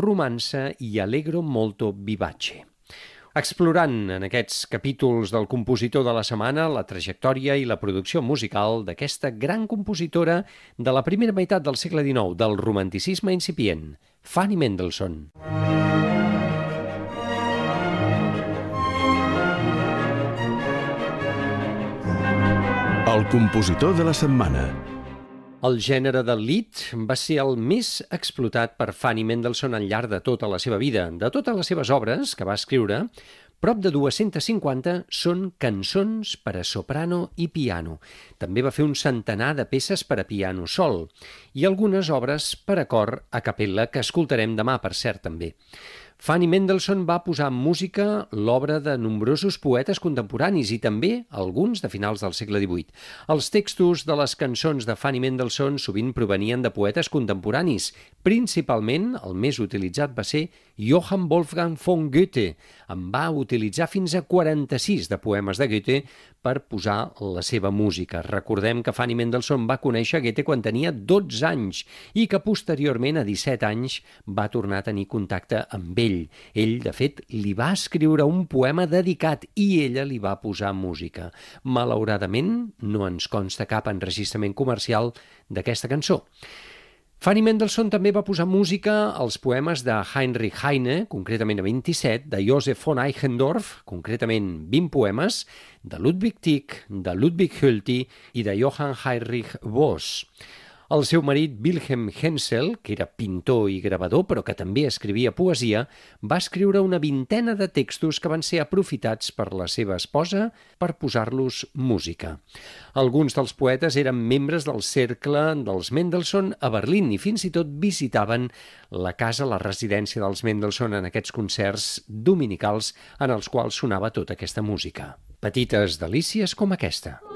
romanza i allegro molto vivace. Explorant en aquests capítols del compositor de la setmana la trajectòria i la producció musical d'aquesta gran compositora de la primera meitat del segle XIX, del romanticisme incipient, Fanny Mendelssohn. El compositor de la setmana. El gènere del lied va ser el més explotat per Fanny Mendelssohn al llarg de tota la seva vida. De totes les seves obres que va escriure, prop de 250 són cançons per a soprano i piano. També va fer un centenar de peces per a piano sol i algunes obres per a cor a capella que escoltarem demà, per cert, també. Fanny Mendelssohn va posar en música l'obra de nombrosos poetes contemporanis i també alguns de finals del segle XVIII. Els textos de les cançons de Fanny Mendelssohn sovint provenien de poetes contemporanis. Principalment, el més utilitzat va ser Johann Wolfgang von Goethe. En va utilitzar fins a 46 de poemes de Goethe per posar la seva música. Recordem que Fanny Mendelssohn va conèixer Goethe quan tenia 12 anys i que posteriorment, a 17 anys, va tornar a tenir contacte amb ell. Ell, de fet, li va escriure un poema dedicat i ella li va posar música. Malauradament, no ens consta cap enregistrament comercial d'aquesta cançó. Fanny Mendelssohn també va posar música als poemes de Heinrich Heine, concretament a 27, de Joseph von Eichendorff, concretament 20 poemes, de Ludwig Tieck, de Ludwig Hölty i de Johann Heinrich Voss. El seu marit Wilhelm Hensel, que era pintor i gravador, però que també escrivia poesia, va escriure una vintena de textos que van ser aprofitats per la seva esposa per posar-los música. Alguns dels poetes eren membres del cercle dels Mendelssohn a Berlín i fins i tot visitaven la casa, la residència dels Mendelssohn en aquests concerts dominicals en els quals sonava tota aquesta música. Petites delícies com aquesta.